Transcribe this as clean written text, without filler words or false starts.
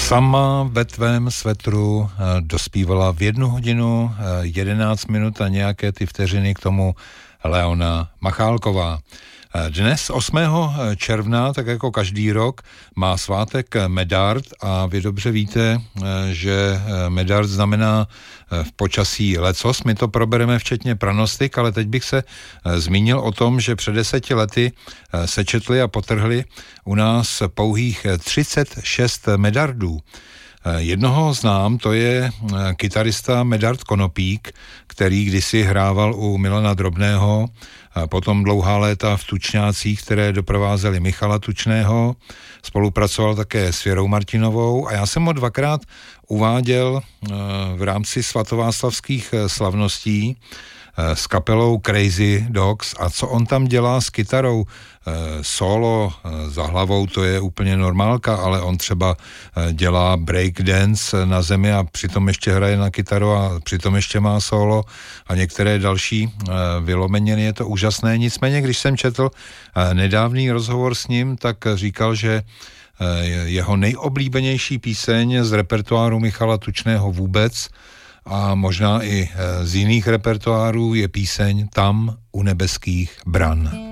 Sama ve tvém svetru dospívala v 1 hodinu 11 minut a nějaké ty vteřiny k tomu Leona Machálková. Dnes 8. června, tak jako každý rok, má svátek Medard a vy dobře víte, že Medard znamená v počasí lecos. My to probereme včetně pranostik, ale teď bych se zmínil o tom, že před 10 lety se četli a potrhli u nás pouhých 36 Medardů. Jednoho znám, to je kytarista Medard Konopík, který kdysi hrával u Milana Drobného, potom dlouhá léta v Tučňácích, které doprovázely Michala Tučného, spolupracoval také s Věrou Martinovou a já jsem ho 2krát uváděl v rámci svatováclavských slavností s kapelou Crazy Dogs a co on tam dělá s kytarou, solo za hlavou, to je úplně normálka, ale on třeba dělá breakdance na zemi a přitom ještě hraje na kytaru a přitom ještě má solo a některé další vylomeniny, je to úžasné. Nicméně, když jsem četl nedávný rozhovor s ním, tak říkal, že jeho nejoblíbenější píseň z repertoáru Michala Tučného vůbec a možná i z jiných repertoárů je píseň Tam u nebeských bran.